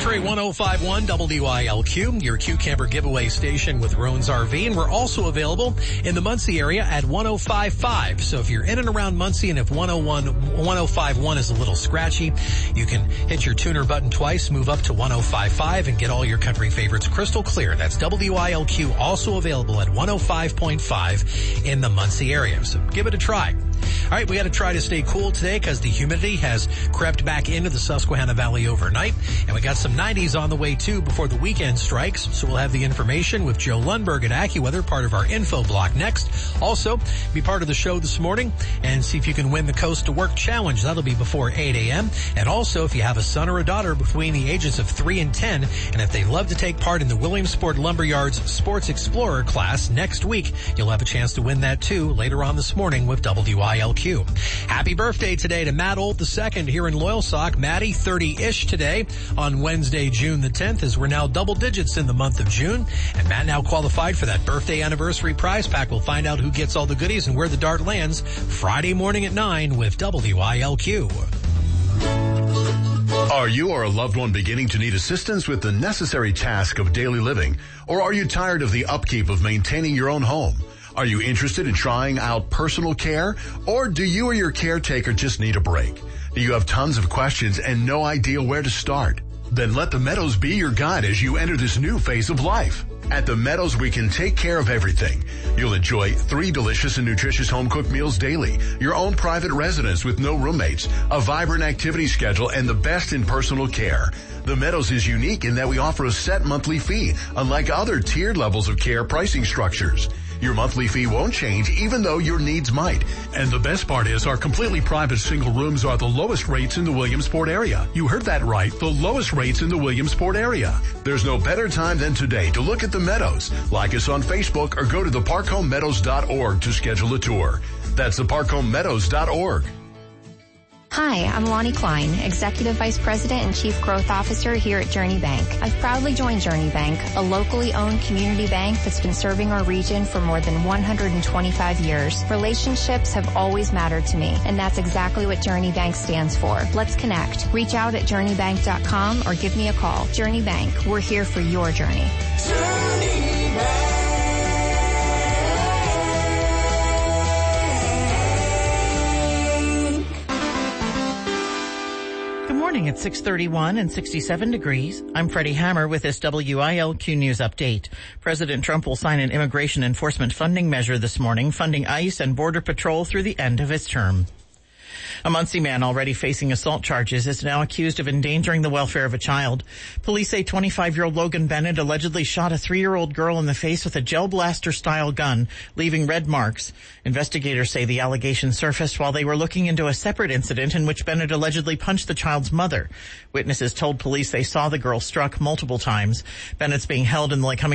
Country 105.1 WILQ, your Q Camper giveaway station with Roan's RV. And we're also available in the Muncie area at 105.5. So if you're in and around Muncie and if 105.1 is a little scratchy, you can hit your tuner button twice, move up to 105.5 and get all your country favorites crystal clear. That's WILQ, also available at 105.5 in the Muncie area. So give it a try. All right, we got to try to stay cool today because the humidity has crept back into the Susquehanna Valley overnight. And we got some 90s on the way, too, before the weekend strikes. So we'll have the information with Joe Lundberg at AccuWeather, part of our info block next. Also, be part of the show this morning and see if you can win the Coast to Work Challenge. That'll be before 8 a.m. And also, if you have a son or a daughter between the ages of 3 and 10, and if they love to take part in the Williamsport Lumberyards Sports Explorer class next week, you'll have a chance to win that, too, later on this morning with WILQ. Happy birthday today to Matt Old II here in Loyalsock. Maddie, 30-ish today on Wednesday, June the 10th, as we're now double digits in the month of June. And Matt now qualified for that birthday anniversary prize pack. We'll find out who gets all the goodies and where the dart lands Friday morning at 9 with WILQ. Are you or a loved one beginning to need assistance with the necessary task of daily living? Or are you tired of the upkeep of maintaining your own home? Are you interested in trying out personal care? Or do you or your caretaker just need a break? Do you have tons of questions and no idea where to start? Then let the Meadows be your guide as you enter this new phase of life. At the Meadows, we can take care of everything. You'll enjoy 3 delicious and nutritious home-cooked meals daily, your own private residence with no roommates, a vibrant activity schedule, and the best in personal care. The Meadows is unique in that we offer a set monthly fee, unlike other tiered levels of care pricing structures. Your monthly fee won't change even though your needs might. And the best part is our completely private single rooms are the lowest rates in the Williamsport area. You heard that right, the lowest rates in the Williamsport area. There's no better time than today to look at the Meadows. Like us on Facebook or go to theparkhomemeadows.org to schedule a tour. That's theparkhomemeadows.org. Hi, I'm Lonnie Klein, Executive Vice President and Chief Growth Officer here at Journey Bank. I've proudly joined Journey Bank, a locally owned community bank that's been serving our region for more than 125 years. Relationships have always mattered to me, and that's exactly what Journey Bank stands for. Let's connect. Reach out at journeybank.com or give me a call. Journey Bank, we're here for your journey. Journey Bank. Morning at 6:31 and 67 degrees. I'm Freddie Hammer with this WILQ News Update. President Trump will sign an immigration enforcement funding measure this morning, funding ICE and Border Patrol through the end of his term. A Muncie man already facing assault charges is now accused of endangering the welfare of a child. Police say 25-year-old Logan Bennett allegedly shot a 3-year-old girl in the face with a gel blaster-style gun, leaving red marks. Investigators say the allegation surfaced while they were looking into a separate incident in which Bennett allegedly punched the child's mother. Witnesses told police they saw the girl struck multiple times. Bennett's being held in the Lake